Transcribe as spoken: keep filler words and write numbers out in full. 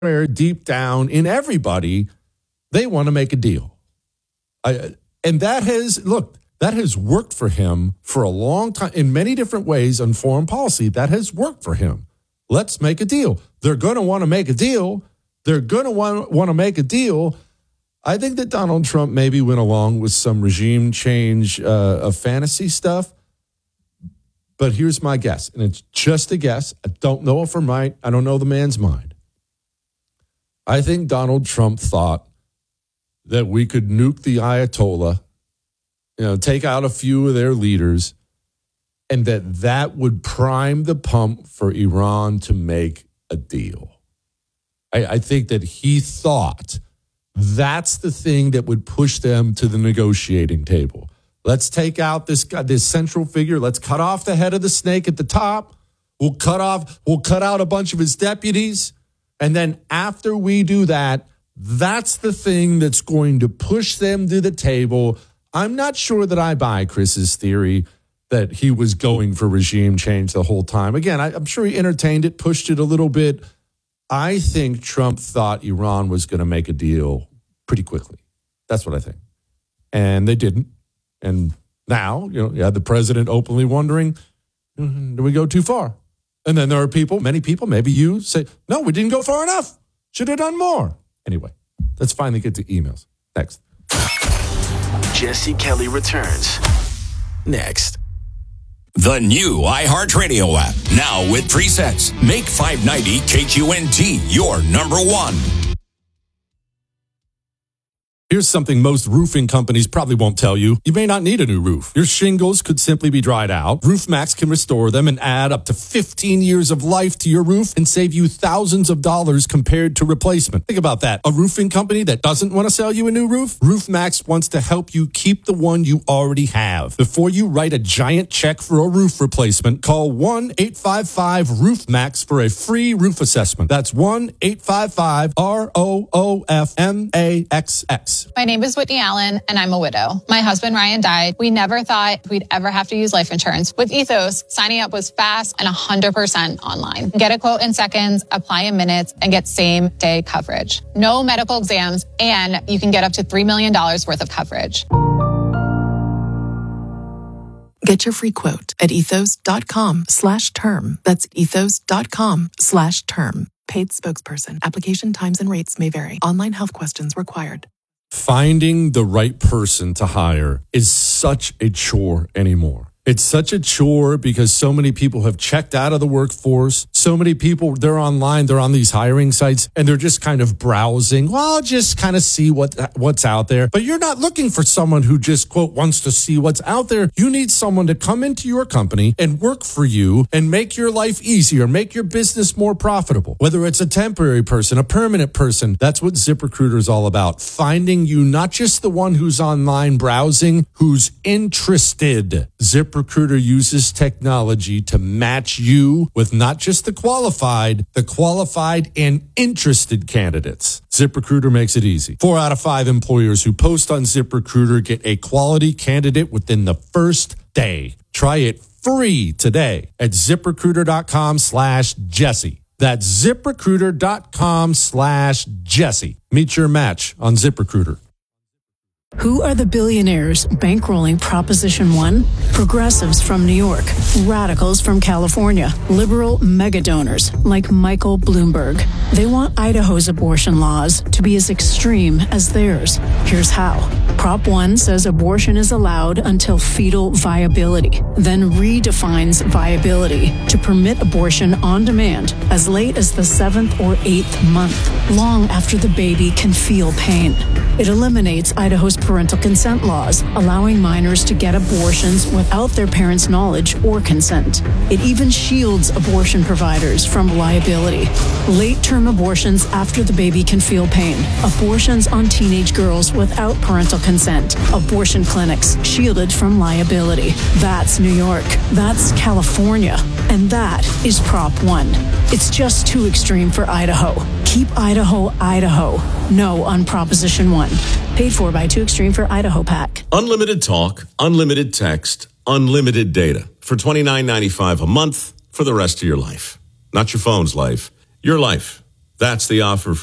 deep down in everybody, they want to make a deal. I, and that has, look, that has worked for him for a long time in many different ways on foreign policy. That has worked for him. Let's make a deal. They're going to want to make a deal. They're going to want, want to make a deal. I think that Donald Trump maybe went along with some regime change uh, of fantasy stuff. But here's my guess, and it's just a guess. I don't know if I'm right. I don't know the man's mind. I think Donald Trump thought that we could nuke the Ayatollah, you know, take out a few of their leaders, and that that would prime the pump for Iran to make a deal. I, I think that he thought that's the thing that would push them to the negotiating table. Let's take out this guy, this central figure. Let's cut off the head of the snake at the top. We'll cut off, we'll cut out a bunch of his deputies. And then after we do that, that's the thing that's going to push them to the table. I'm not sure that I buy Chris's theory that he was going for regime change the whole time. Again, I, I'm sure he entertained it, pushed it a little bit. I think Trump thought Iran was going to make a deal pretty quickly. That's what I think. And they didn't. And now, you know, you had the president openly wondering, do we go too far? And then there are people, many people, maybe you say, no, we didn't go far enough. Should have done more. Anyway, let's finally get to emails. Next. Jesse Kelly returns next. The new iHeartRadio app, now with presets. Make five ninety K Q N T your number one. Here's something most roofing companies probably won't tell you. You may not need a new roof. Your shingles could simply be dried out. RoofMax can restore them and add up to fifteen years of life to your roof and save you thousands of dollars compared to replacement. Think about that. A roofing company that doesn't want to sell you a new roof? RoofMax wants to help you keep the one you already have. Before you write a giant check for a roof replacement, call one eight five five roof max for a free roof assessment. That's one eight five five R O O F M A X X. My name is Whitney Allen, and I'm a widow. My husband, Ryan, died. We never thought we'd ever have to use life insurance. With Ethos, signing up was fast and one hundred percent online. Get a quote in seconds, apply in minutes, and get same-day coverage. No medical exams, and you can get up to three million dollars worth of coverage. Get your free quote at ethos.com slash term. That's ethos.com slash term. Paid spokesperson. Application times and rates may vary. Online health questions required. Finding the right person to hire is such a chore anymore. It's such a chore because so many people have checked out of the workforce. So many people, they're online, they're on these hiring sites, and they're just kind of browsing. Well, just kind of see what what's out there. But you're not looking for someone who just, quote, wants to see what's out there. You need someone to come into your company and work for you and make your life easier, make your business more profitable. Whether it's a temporary person, a permanent person, that's what ZipRecruiter is all about. Finding you not just the one who's online browsing, who's interested. ZipRecruiter uses technology to match you with not just the qualified, the qualified and interested candidates. ZipRecruiter makes it easy. Four out of five employers who post on ZipRecruiter get a quality candidate within the first day. Try it free today at ZipRecruiter.com slash Jesse. That's ZipRecruiter.com slash Jesse. Meet your match on ZipRecruiter. Who are the billionaires bankrolling Proposition one? Progressives from New York, radicals from California, liberal mega donors like Michael Bloomberg. They want Idaho's abortion laws to be as extreme as theirs. Here's how. Prop one says abortion is allowed until fetal viability, then redefines viability to permit abortion on demand as late as the seventh or eighth month, long after the baby can feel pain. It eliminates Idaho's parental consent laws, allowing minors to get abortions without their parents' knowledge or consent. It even shields abortion providers from liability. Late-term abortions after the baby can feel pain. Abortions on teenage girls without parental consent. Abortion clinics shielded from liability. That's New York. That's California. And that is Prop one. It's just too extreme for Idaho. Keep Idaho, Idaho. No on Proposition one. Paid for by Too Extreme for Idaho PAC. Unlimited talk, unlimited text, unlimited data for twenty-nine ninety-five a month for the rest of your life. Not your phone's life, your life. That's the offer